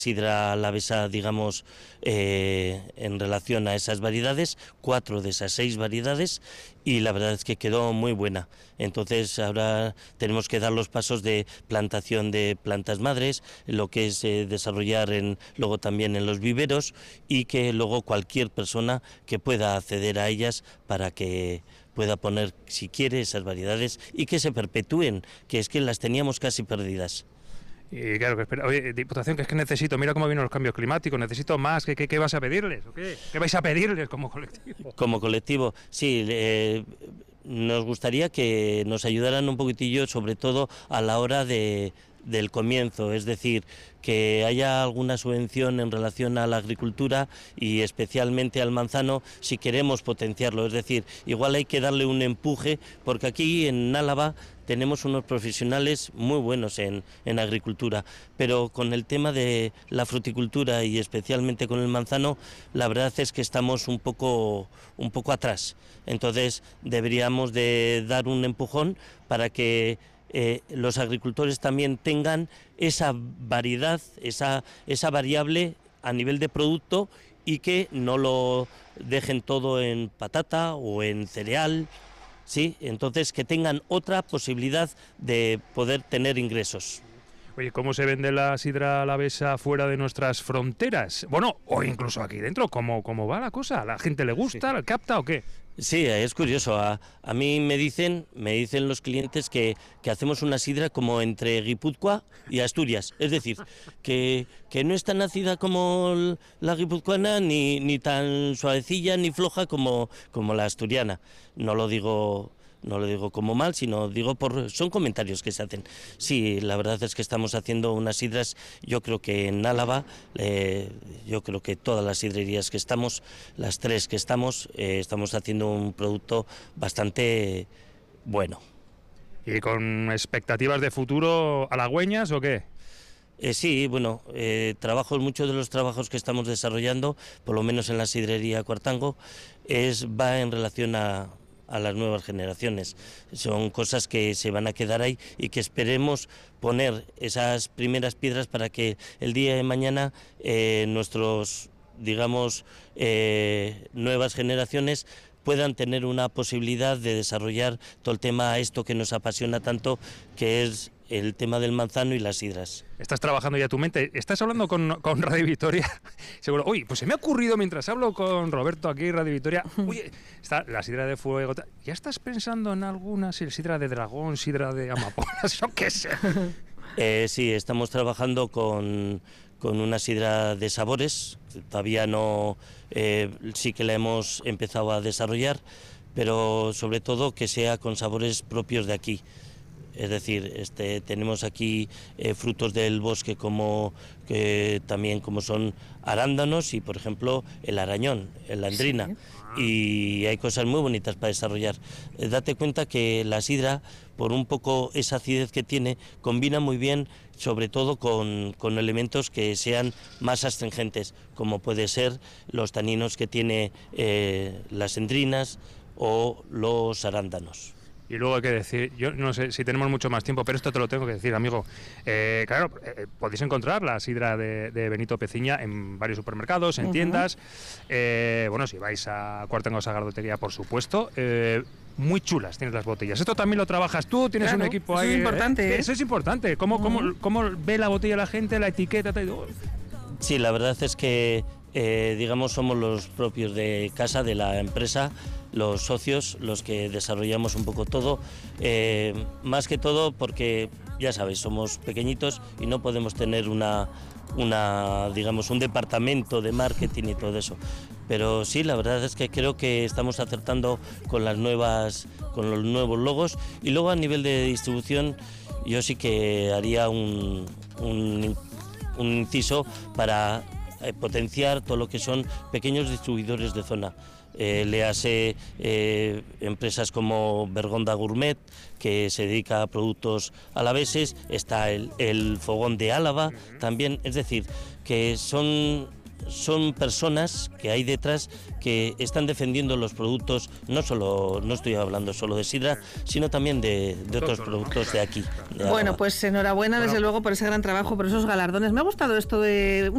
sidra alavesa, digamos, en relación a esas variedades, 4 de esas 6 variedades, y la verdad es que quedó muy buena. Entonces ahora tenemos que dar los pasos de plantación de plantas madres, lo que es desarrollar luego también en los viveros, y que luego cualquier persona que pueda acceder a ellas para que pueda poner, si quiere, esas variedades y que se perpetúen, que es que las teníamos casi perdidas. Y claro, que espera. Oye, Diputación, que es que necesito, mira cómo vienen los cambios climáticos, necesito más. ¿Qué vas a pedirles? ¿O qué? ¿Qué vais a pedirles como colectivo? Como colectivo, sí, nos gustaría que nos ayudaran un poquitillo, sobre todo a la hora del comienzo, es decir, que haya alguna subvención en relación a la agricultura y especialmente al manzano si queremos potenciarlo, es decir, igual hay que darle un empuje, porque aquí en Álava tenemos unos profesionales muy buenos en agricultura, pero con el tema de la fruticultura y especialmente con el manzano, la verdad es que estamos un poco atrás. Entonces deberíamos de dar un empujón para que los agricultores también tengan esa variedad, esa variable a nivel de producto, y que no lo dejen todo en patata o en cereal. Sí, entonces que tengan otra posibilidad de poder tener ingresos. Oye, ¿cómo se vende la sidra alavesa fuera de nuestras fronteras? Bueno, o incluso aquí dentro, ¿cómo va la cosa? ¿A la gente le gusta, la capta o qué? Sí, es curioso. A mí me dicen los clientes que hacemos una sidra como entre Guipúzcoa y Asturias. Es decir, que no es tan ácida como la guipuzcoana, ni tan suavecilla ni floja como la asturiana. No lo digo como mal, sino digo son comentarios que se hacen. Sí, la verdad es que estamos haciendo unas sidras, yo creo que en Álava, yo creo que todas las sidrerías que estamos, las 3 que estamos haciendo un producto bastante bueno. ¿Y con expectativas de futuro halagüeñas o qué? Sí, bueno, muchos de los trabajos que estamos desarrollando, por lo menos en la sidrería Cuartango, va en relación a las nuevas generaciones. Son cosas que se van a quedar ahí y que esperemos poner esas primeras piedras para que el día de mañana nuestros, digamos, nuevas generaciones puedan tener una posibilidad de desarrollar todo el tema, esto que nos apasiona tanto, que es el tema del manzano y las sidras. Estás trabajando ya tu mente. Estás hablando con Radio Vitoria. Seguro. Uy, pues se me ha ocurrido mientras hablo con Roberto aquí, Radio Vitoria. Oye, está la sidra de fuego. ¿Ya estás pensando en alguna sidra de dragón, sidra de amapolas, yo qué sé? Sí, estamos trabajando con una sidra de sabores. Todavía no, sí que la hemos empezado a desarrollar, pero sobre todo que sea con sabores propios de aquí. Es decir, tenemos aquí frutos del bosque también como son arándanos y, por ejemplo, el arañón, el landrina. Sí. Y hay cosas muy bonitas para desarrollar. Date cuenta que la sidra, por un poco esa acidez que tiene, combina muy bien, sobre todo con elementos que sean más astringentes, como puede ser los taninos que tiene las endrinas o los arándanos. Y luego hay que decir, yo no sé si tenemos mucho más tiempo, pero esto te lo tengo que decir, amigo. Claro, podéis encontrar la sidra de Benito Peciña en varios supermercados, en tiendas. Bueno, si vais a Cuartango Sagardotería, por supuesto. Muy chulas tienes las botellas. Esto también lo trabajas tú, tienes un equipo ahí. Eso es importante. Eso es importante. ¿Cómo ve la botella la gente, la etiqueta? Sí, la verdad es que, digamos, somos los propios de casa, de la empresa, los socios, los que desarrollamos un poco todo, más que todo porque, ya sabéis, somos pequeñitos y no podemos tener digamos, un departamento de marketing y todo eso. Pero sí, la verdad es que creo que estamos acertando con los nuevos logos, y luego a nivel de distribución yo sí que haría un inciso para potenciar todo lo que son pequeños distribuidores de zona. Léase empresas como Bergonda Gourmet, que se dedica a productos alaveses, está el Fogón de Álava también, es decir, que son personas que hay detrás que están defendiendo los productos, no estoy hablando solo de sidra, sino también de otros productos de aquí. Bueno, pues enhorabuena desde luego por ese gran trabajo, por esos galardones. Me ha gustado esto de